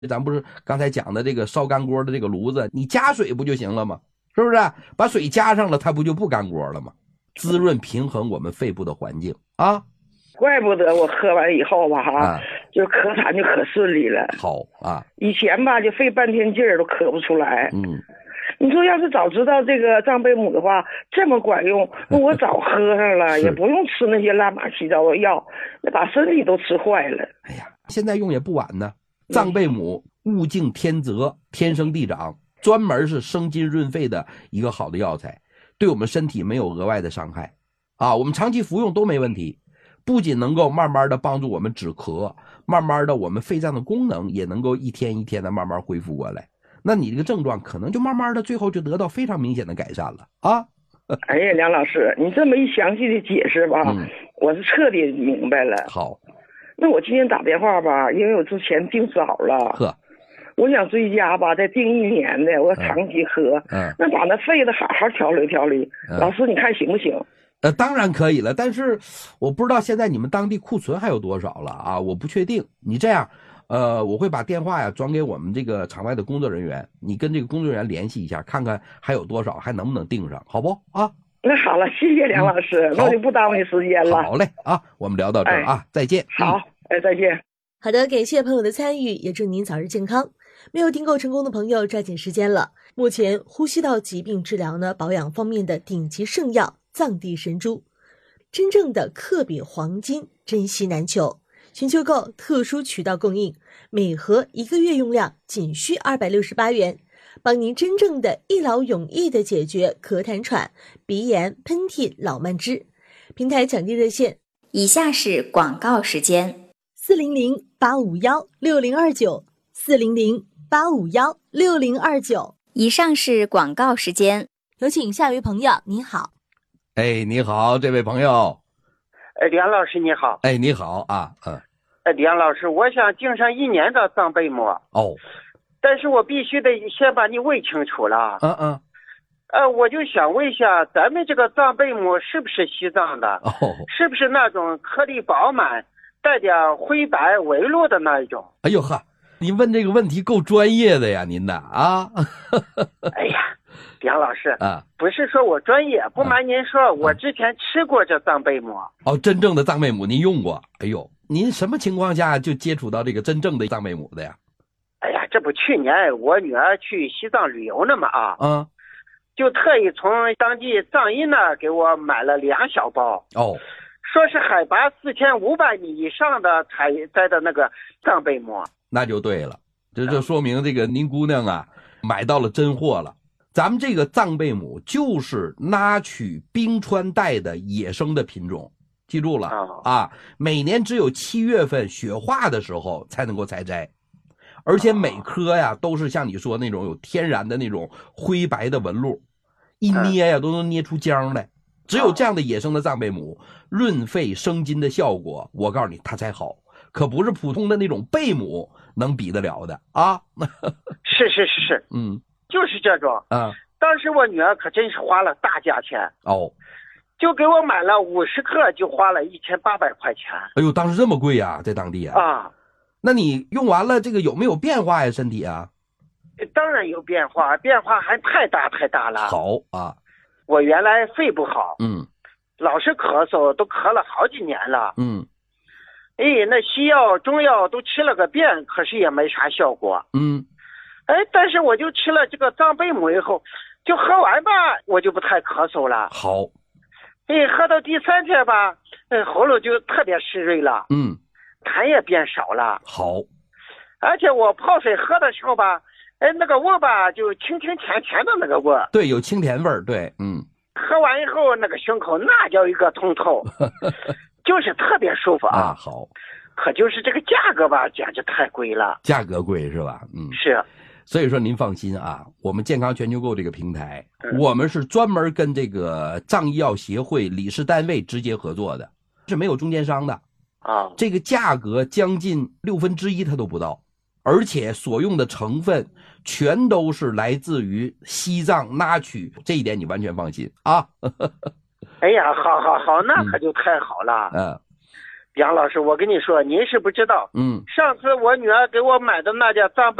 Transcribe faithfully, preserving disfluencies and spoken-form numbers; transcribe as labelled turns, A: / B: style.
A: 咱不是刚才讲的这个烧干锅的这个炉子，你加水不就行了吗？是不是？把水加上了，它不就不干锅了吗？滋润平衡我们肺部的环境啊。
B: 怪不得我喝完以后吧哈、啊，就咳痰就可顺利了。
A: 好啊，
B: 以前吧就费半天劲儿都咳不出来。
A: 嗯，
B: 你说要是早知道这个藏贝母的话这么管用，那我早喝上了，也不用吃那些乱码七糟的药，那把身体都吃坏了。
A: 哎呀，现在用也不晚呢。藏贝母物竞天择，天生地长，专门是生津润肺的一个好的药材，对我们身体没有额外的伤害啊，我们长期服用都没问题。不仅能够慢慢的帮助我们止咳，慢慢的我们肺脏的功能也能够一天一天的慢慢恢复过来，那你这个症状可能就慢慢的最后就得到非常明显的改善了啊。
B: 哎呀，梁老师，你这么一详细的解释吧、嗯、我是彻底明白了。
A: 好，
B: 那我今天打电话吧，因为我之前订早了，
A: 呵，
B: 我想追加吧，再订一年的，我长期喝，嗯，嗯那把那肺子好好调理调理、嗯、老师你看行不行？
A: 呃，当然可以了，但是我不知道现在你们当地库存还有多少了啊？我不确定。你这样，呃，我会把电话呀转给我们这个场外的工作人员，你跟这个工作人员联系一下，看看还有多少，还能不能订上，好不啊？
B: 那好了，谢谢梁老师，嗯、那我就不耽误你时间了。
A: 好嘞啊，我们聊到这儿啊，哎、再见。
B: 好，哎，再见。
C: 好的，感谢朋友的参与，也祝您早日健康。没有订购成功的朋友，抓紧时间了。目前呼吸道疾病治疗呢，保养方面的顶级圣药。藏地神珠，真正的克比黄金，珍稀难求。寻求购特殊渠道供应，每盒一个月用量仅需二百六十八元，帮您真正的一劳永逸的解决咳痰喘、鼻炎、喷嚏、老慢支。平台抢订热线：
D: 以下是广告时间：
C: 四零零八五幺六零二九，四零零八五幺六零二九。
D: 以上是广告时间，
C: 有请下一位朋友，你好。
A: 哎，你好，这位朋友。
E: 哎，梁老师你好。
A: 哎，你好啊，嗯。
E: 哎，梁老师，我想订上一年的藏贝母。
A: 哦。
E: 但是我必须得先把你问清楚了。
A: 嗯嗯。
E: 呃，我就想问一下，咱们这个藏贝母是不是西藏的？
A: 哦。
E: 是不是那种颗粒饱满、带点灰白纹路的那一种？
A: 哎呦呵，您问这个问题够专业的呀，您的啊。
E: 哎呀。梁老师
A: 啊，
E: 不是说我专业，不瞒您说、啊，我之前吃过这藏贝母。
A: 哦，真正的藏贝母您用过？哎呦，您什么情况下就接触到这个真正的藏贝母的呀？
E: 哎呀，这不去年我女儿去西藏旅游呢嘛啊，
A: 嗯，
E: 就特意从当地藏医那儿给我买了两小包。
A: 哦，
E: 说是海拔四千五百米以上的采摘的那个藏贝母。
A: 那就对了，这就说明这个您姑娘啊买到了真货了。咱们这个藏贝母就是拉取冰川带的野生的品种，记住了、哦、啊！每年只有七月份雪化的时候才能够采摘，而且每颗呀都是像你说那种有天然的那种灰白的纹路，一捏呀都能捏出浆来。只有这样的野生的藏贝母，润肺生津的效果，我告诉你它才好，可不是普通的那种贝母能比得了的啊！
E: 是是是是，
A: 嗯。
E: 就是这种
A: 啊！
E: 当时我女儿可真是花了大价钱
A: 哦，
E: 就给我买了五十克，就花了一千八百块钱。
A: 哎呦，当时这么贵呀、啊，在当地啊！
E: 啊，
A: 那你用完了这个有没有变化呀？身体啊？
E: 当然有变化，变化还太大太大了。
A: 好啊，
E: 我原来肺不好，
A: 嗯，
E: 老是咳嗽，都咳了好几年了，
A: 嗯，
E: 哎，那西药中药都吃了个遍，可是也没啥效果，
A: 嗯。
E: 哎，但是我就吃了这个藏贝母以后，就喝完吧，我就不太咳嗽了。
A: 好，
E: 哎，喝到第三天吧，哎，喉咙就特别湿润了，
A: 嗯，
E: 痰也变少了。
A: 好，
E: 而且我泡水喝的时候吧，哎，那个味吧就清清甜甜的那个味儿。
A: 对，有清甜味儿，对，嗯。
E: 喝完以后，那个胸口那叫一个通透，就是特别舒服啊。
A: 啊，好。
E: 可就是这个价格吧，简直太贵了。
A: 价格贵是吧？嗯，
E: 是。
A: 所以说您放心啊，我们健康全球购这个平台、嗯、我们是专门跟这个藏医药协会理事单位直接合作的，是没有中间商的
E: 啊。
A: 这个价格将近六分之一它都不到，而且所用的成分全都是来自于西藏拉取，这一点你完全放心啊。
E: 哎呀，好好好，那可就太好了。
A: 嗯。
E: 杨老师，我跟你说，您是不知道，
A: 嗯，
E: 上次我女儿给我买的那件藏